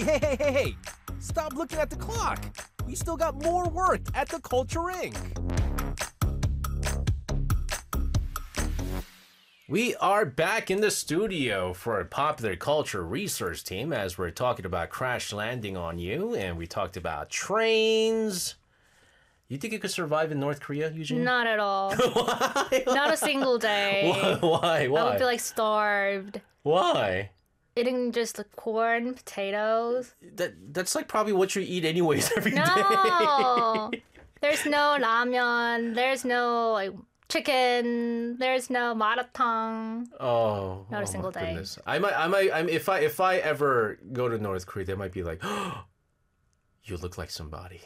Hey! Stop looking at the clock. We still got more work at the Culture Inc. We are back in the studio for a popular culture research team as we're talking about Crash Landing on You, and we talked about trains. You think you could survive in North Korea, Eugene? Not at all. Why? Not a single day. Why? I would be like starved. Why? Eating just the corn, potatoes. That's like probably what you eat anyways every day. No! There's no ramen. There's no like chicken. There's no maratang. Oh, Not a single day. Goodness. I might. If I ever go to North Korea, they might be like, oh, you look like somebody.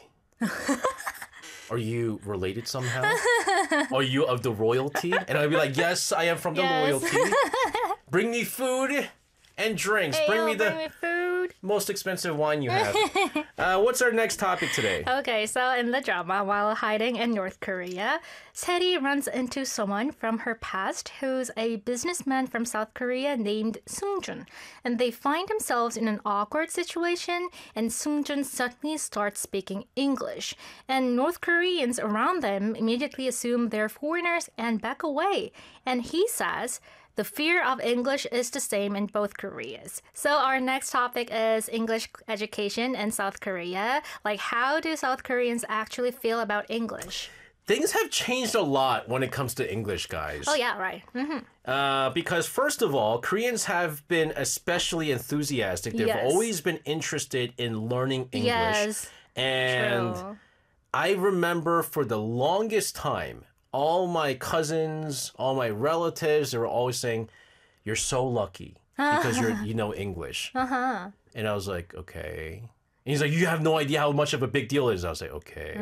Are you related somehow? Are you of the royalty? And I'd be like, yes, I am from the royalty. Bring me food and drinks. Hey, bring me food. most expensive wine you have. What's our next topic today? Okay, so in the drama, while hiding in North Korea, Seri runs into someone from her past who's a businessman from South Korea named Sungjun. And they find themselves in an awkward situation, and Sungjun suddenly starts speaking English. And North Koreans around them immediately assume they're foreigners and back away. And he says, the fear of English is the same in both Koreas. So our next topic is English education in South Korea. Like, how do South Koreans actually feel about English? Things have changed a lot when it comes to English, guys. Oh, yeah, right. Mm-hmm. Because first of all, Koreans have been especially enthusiastic. They've always been interested in learning English. Yes, and true. I remember for the longest time, all my cousins, all my relatives, they were always saying, you're so lucky because you know English. And I was like, okay. And he's like, you have no idea how much of a big deal it is. I was like, okay.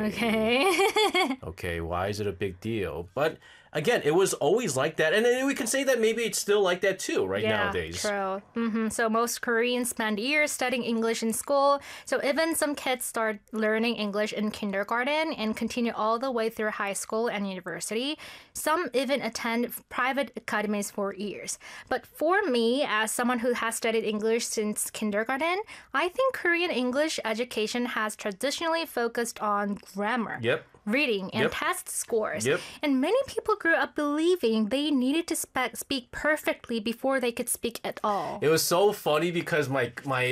Okay, why is it a big deal? But again, it was always like that. And then we can say that maybe it's still like that too, right, nowadays. True. So most Koreans spend years studying English in school. So even some kids start learning English in kindergarten and continue all the way through high school and university. Some even attend private academies for years. But for me, as someone who has studied English since kindergarten, I think Korean English education has traditionally focused on grammar. Reading and test scores. And many people grew up believing they needed to speak perfectly before they could speak at all. It was so funny because my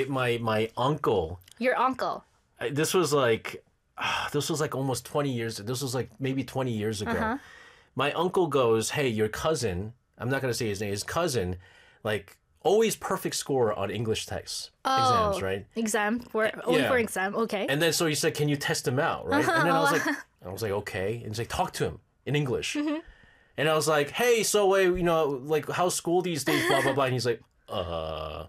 uncle. Your uncle. This was like almost 20 years. This was like maybe 20 years ago. My uncle goes, hey, your cousin, I'm not going to say his name, his cousin, like always perfect score on English tests. Exams, right? Only for exam, okay. And then so he said, can you test him out, right? And then I was like, okay. And he's like, talk to him in English. And I was like, hey, so like how's school these days, blah, blah, blah. And he's like, I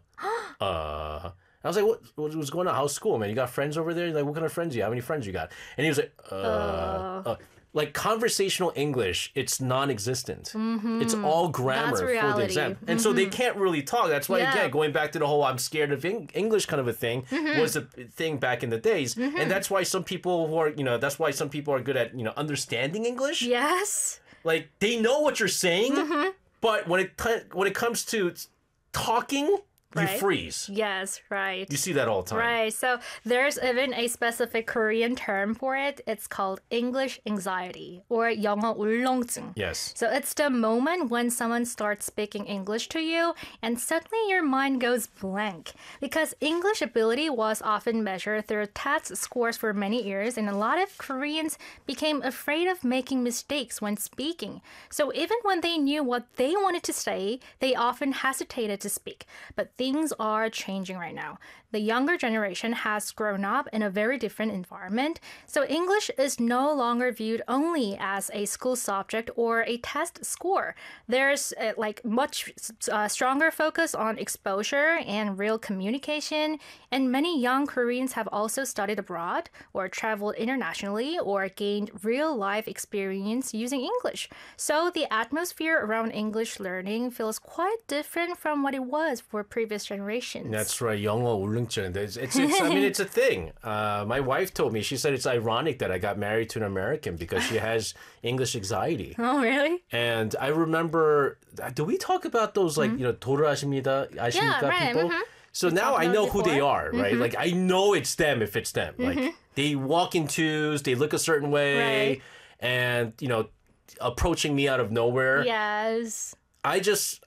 was like, what's going on? How's school, man? You got friends over there? Like, what kind of friends do you have? How many friends you got? And he was like, like conversational English, it's non-existent. It's all grammar for the exam. And so they can't really talk. That's why, again, going back to the whole I'm scared of English kind of a thing was a thing back in the days. And that's why some people who are, that's why some people are good at, understanding English. Yes. Like, they know what you're saying, but when it comes to talking, you freeze. Yes, right. You see that all the time. Right. So there's even a specific Korean term for it. It's called English anxiety or 영어 울렁증. Yes. So it's the moment when someone starts speaking English to you and suddenly your mind goes blank because English ability was often measured through test scores for many years, and a lot of Koreans became afraid of making mistakes when speaking. So even when they knew what they wanted to say, they often hesitated to speak. But things are changing right now. The younger generation has grown up in a very different environment, so English is no longer viewed only as a school subject or a test score. There's much stronger focus on exposure and real communication, and many young Koreans have also studied abroad or traveled internationally or gained real-life experience using English. So the atmosphere around English learning feels quite different from what it was for previous generations. That's right. 영어 울렁증. I mean, it's a thing. My wife told me, she said it's ironic that I got married to an American because she has English anxiety. Oh, really? And I remember, do we talk about those, like, 돌아가십니다, 아십니까 people? So now talked I about know it who they before? are, right? Like I know it's them if it's them. Like they walk in twos, they look a certain way, Right. and approaching me out of nowhere. Yes. I just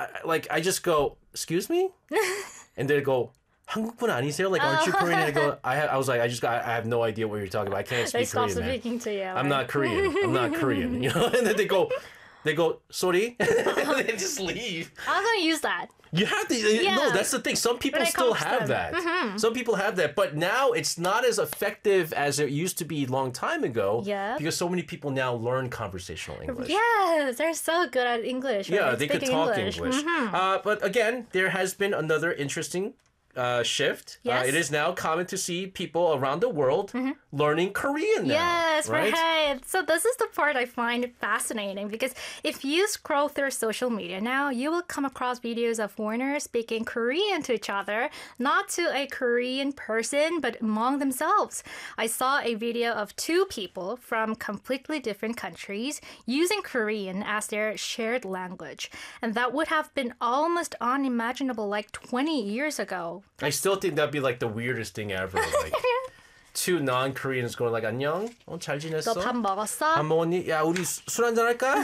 go, excuse me, and they go, 한국분 아니세요? Like, aren't you Korean? And I was like, I have no idea what you're talking about. I can't They speak stop Korean, man. speaking to you. I'm not Korean. I'm not Korean. And then they go, sorry, and they just leave. I'm gonna use that. You have to. Yeah. No, that's the thing. Some people When it still comes to have them. that. Some people have that, but now it's not as effective as it used to be a long time ago. Yeah. Because so many people now learn conversational English. Yes, they're so good at English. Yeah, right? they could Speaking talk English. But again, there has been another interesting shift. Yes. It is now common to see people around the world learning Korean now. Yes, right? right. So this is the part I find fascinating because if you scroll through social media now, you will come across videos of foreigners speaking Korean to each other, not to a Korean person, but among themselves. I saw a video of two people from completely different countries using Korean as their shared language. And that would have been almost unimaginable like 20 years ago. I still think that'd be like the weirdest thing ever. Like two non-Koreans going like 안녕, 잘 지냈어? 너 밥 먹었어? 밥 먹었니? 야 우리 술 한잔 할까?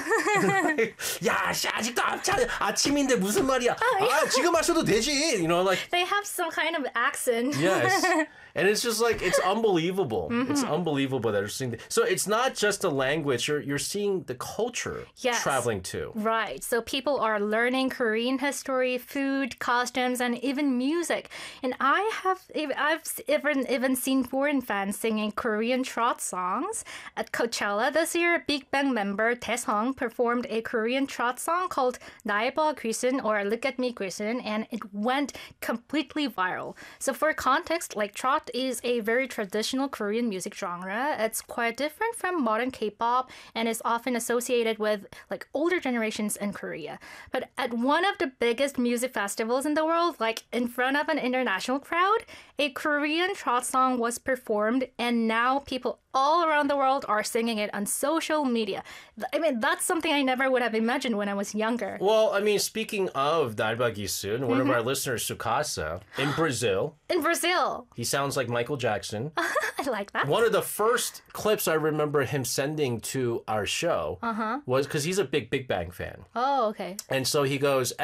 야, 씨, 아직도 아침인데 무슨 말이야? 아, 지금 마셔도 되지. Like They have some kind of accent. yes. And it's just like, it's unbelievable. It's unbelievable that you're seeing. So it's not just a language, you're seeing the culture Yes. traveling too. Right. So people are learning Korean history, food, costumes, and even music. And I've even seen foreign fans singing Korean trot songs. At Coachella this year, Big Bang member Taesung performed a Korean trot song called 날 봐 귀신 or Look at Me 귀신, and it went completely viral. So for context, like trot is a very traditional Korean music genre. It's quite different from modern K-pop and is often associated with like older generations in Korea. But at one of the biggest music festivals in the world, like in front of an international crowd, a Korean trot song was performed, and now people all around the world are singing it on social media. I mean, that's something I never would have imagined when I was younger. Well, I mean, speaking of Daibak Gisun, one of our listeners, Sukasa, in Brazil, In Brazil, he sounds like Michael Jackson. I like that. One of the first clips I remember him sending to our show was because he's a Big Bang fan. Oh, okay. And so he goes,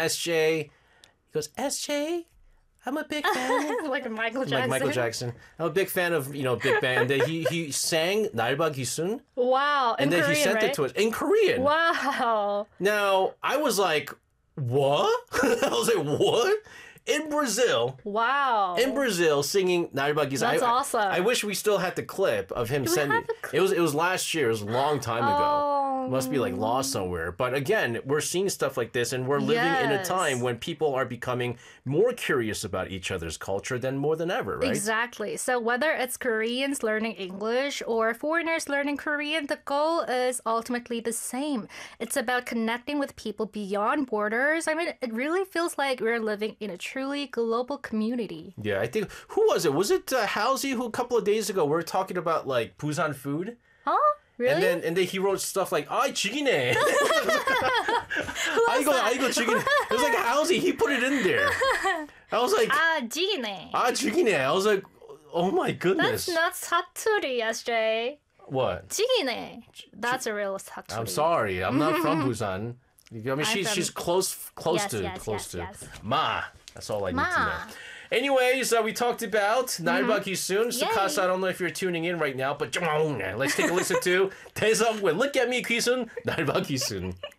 SJ, I'm a big fan. Like Michael Jackson. Like Michael Jackson. I'm a big fan of, Big Bang. And then he sang Daibak Gisun, Wow. and then Korean, he sent right? it to us in Korean. Wow. Now, I was like, what? I was like, what? In Brazil, Wow. singing Daibak Gisun. That's awesome. I wish we still had the clip of him sending. have a It was last year. It was a long time ago. Oh. Must be like lost somewhere. But again, we're seeing stuff like this, and we're living in a Yes. time when people are becoming more curious about each other's culture than more than ever, right? Exactly. So whether it's Koreans learning English or foreigners learning Korean, the goal is ultimately the same. It's about connecting with people beyond borders. I mean, it really feels like we're living in a truly global community. Yeah, I think who was it? Was it Halsey who a couple of days ago we were talking about like Busan food? Huh? Really? And then he wrote stuff like "아이 죽이네." 아이고 죽이네. It was like Halsey. He put it in there. I was like, 지기네. 죽이네. I was like, oh my goodness. That's not 사투리, SJ. What? 지기네. That's a real 사투리. I'm sorry. I'm not from Busan. I mean, she's close Yes, to yes, close yes, to yes. Ma. That's all I need to know. Ma. Anyways, we talked about Daibak Gisun. Yay. Sukasa, I don't know if you're tuning in right now, but let's take a listen to Taesung with Look at Me, Gisun, Daibak Gisun.